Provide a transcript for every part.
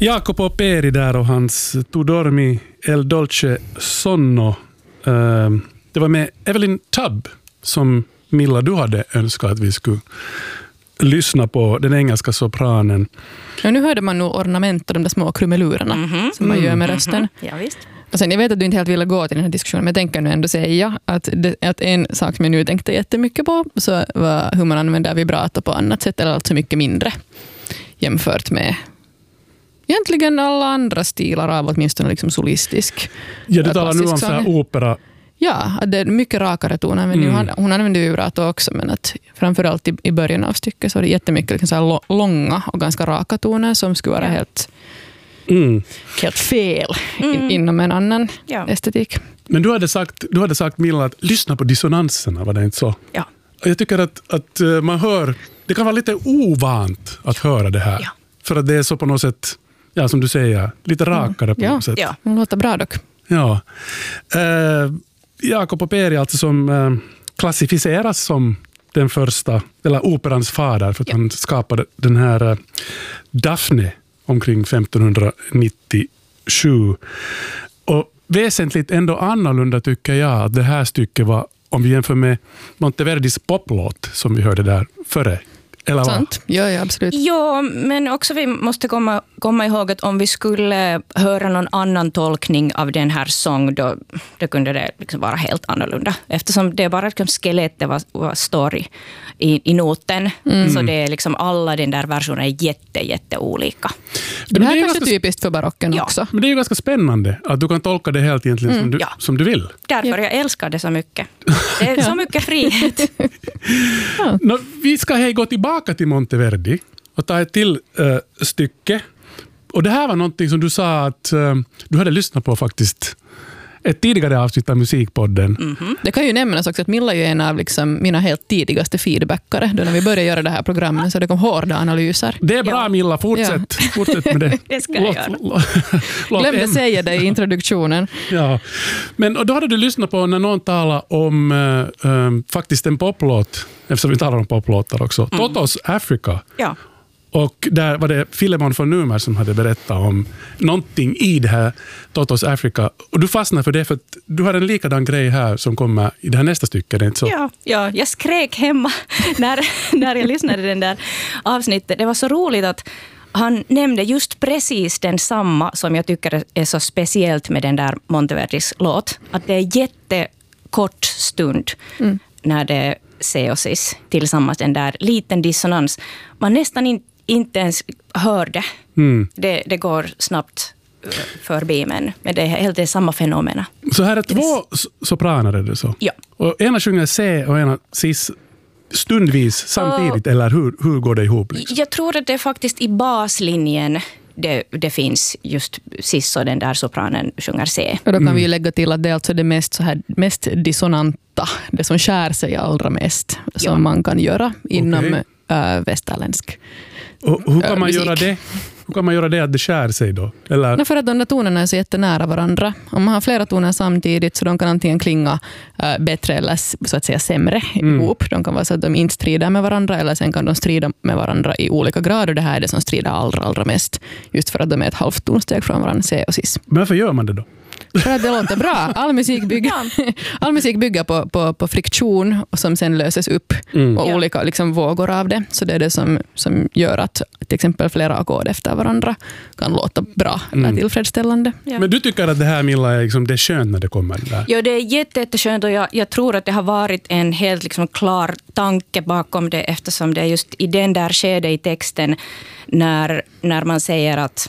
Jacopo Peri där och hans Tu dormi el dolce sonno. Det var med Evelyn Tubb som Milla, du hade önskat att vi skulle lyssna på, den engelska sopranen. Ja, nu hörde man nog ornament och de där små krumelurerna som man gör med rösten. Ja, visst. Och sen, jag vet att du inte helt ville gå till den här diskussionen, men jag tänker nu ändå säga att en sak som jag nu tänkte jättemycket på så var hur man använder vibrato på annat sätt, eller alltså mycket mindre jämfört med egentligen alla andra stilar av åtminstone liksom solistisk. Ja, du talar nu om så här opera. Ja, att det är mycket rakare toner. Hon använder vibrato också, men att framförallt i början av stycket så är det jättemycket liksom så här långa och ganska raka toner som skulle vara helt fel inom en annan estetik. Men du hade sagt Milla att lyssna på dissonanserna, var det inte så? Ja. Och jag tycker att man hör, det kan vara lite ovant att höra det här. Ja. För att det är så på något sätt, ja, som du säger, lite rakare på något sätt. Ja, det låter bra dock. Ja. Jacopo Peri alltså som klassificeras som den första, eller operans fader, för att han skapade den här Daphne omkring 1597. Och väsentligt ändå annorlunda tycker jag att det här stycket var, om vi jämför med Monteverdis poplåt som vi hörde där före. Eller sant? Ja, absolut. Ja, men också vi måste komma ihåg att om vi skulle höra någon annan tolkning av den här sång, då kunde det liksom vara helt annorlunda. Eftersom det är bara liksom skelettet vad står i noten. Så det är liksom alla den där versionen är jätte olika. Det här är kanske typiskt för barocken också. Men det är ju ganska spännande att du kan tolka det helt egentligen som du vill. Därför jag älskar det så mycket. Det är så mycket frihet. Vi ska gå tillbaka till Monteverdi och ta ett till stycke. Och det här var någonting som du sa att du hade lyssnat på faktiskt ett tidigare avsnitt av Musikpodden. Det kan ju nämnas också att Milla är en av liksom mina helt tidigaste feedbackare. Då när vi började göra det här programmet så det kom hårda analyser. Det är bra Milla, fortsätt med det. Det ska jag göra. Glömde säga det i introduktionen. Ja. Men och då hade du lyssnat på när någon talade om faktiskt en poplåt, eftersom vi talar om poplåtar också. Totos Africa. Ja. Och där var det Filemon von Numer som hade berättat om någonting i det här Totos Africa. Och du fastnade för det för att du har en likadan grej här som kommer i det här nästa stycke, det är inte så? Ja, jag skrek hemma när jag lyssnade på den där avsnittet. Det var så roligt att han nämnde just precis den samma som jag tycker är så speciellt med den där Monteverdis låt. Att det är jättekort stund när det seosis tillsammans, den där liten dissonans. Man nästan inte ens hör det. Det går snabbt förbi, men det är helt samma fenomen. Så här är två sopraner, är det så? Ja. Och ena sjunger C och ena cis stundvis samtidigt, eller hur går det ihop? Liksom? Jag tror att det är faktiskt i baslinjen det finns just cis och den där sopranen sjunger C. Och då kan vi ju lägga till att det är alltså det mest dissonanta, det som skär sig allra mest som man kan göra inom västerländsk och hur kan man göra det? Hur kan man göra det att det skär sig då? Eller? För att de där tonerna är så jättenära varandra. Om man har flera toner samtidigt så de kan antingen klinga bättre eller så att säga sämre ihop. De kan vara så att de inte strider med varandra, eller sen kan de strida med varandra i olika grader. Det här är det som strider allra mest. Just för att de är ett halvt tonsteg från varandra, C och cis. Men varför gör man det då? För att det låter bra. All musik bygger på friktion som sen löses upp och olika liksom vågor av det. Så det är det som gör att till exempel flera ackord efter varandra kan låta bra eller tillfredsställande. Ja. Men du tycker att det här, Milla, är liksom, det är skönt när det kommer där? Ja, det är jätteskönt, och jag tror att det har varit en helt liksom klar tanke bakom det, eftersom det är just i den där skedet i texten när man säger att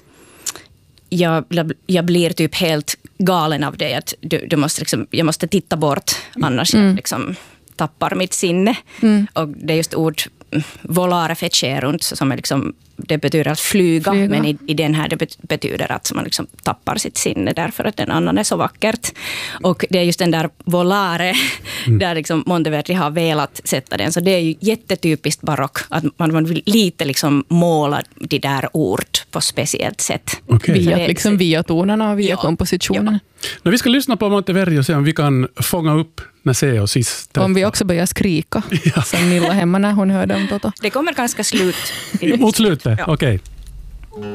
jag blir typ helt galen av det. Att du måste liksom, jag måste titta bort, annars jag liksom tappar mitt sinne. Och det är just ord volare fecerunt, som är liksom, det betyder att flyga. Men i den här det betyder att man liksom tappar sitt sinne därför att den annan är så vackert. Och det är just den där volare där liksom Monteverdi har velat sätta den. Så det är ju jättetypiskt barock att man vill lite liksom måla de där ord på speciellt sätt. Okay. Via tonerna och via kompositionen. När vi ska lyssna på Monteverdi och se om vi kan fånga upp när C och cis träffar. Om vi också börjar skrika som Milla hemma när hon hörde om Toto. Det kommer ganska slut. Mot slutet, okej.